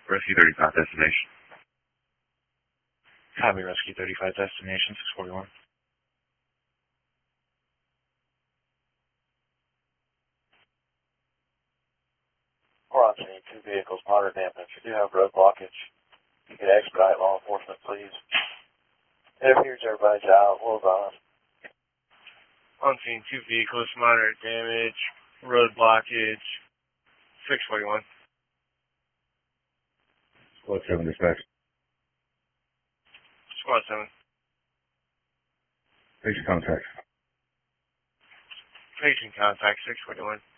Rescue 35 destination. Copy, Rescue 35 destination 641. We're on scene, 2 vehicles, moderate damage. If you do have road blockage, you can expedite law enforcement, please. It appears everybody's out. Well done. On scene, 2 vehicles, moderate damage, road blockage, 641. Squad 7 dispatch. Squad 7. Patient contact. Patient contact, 641.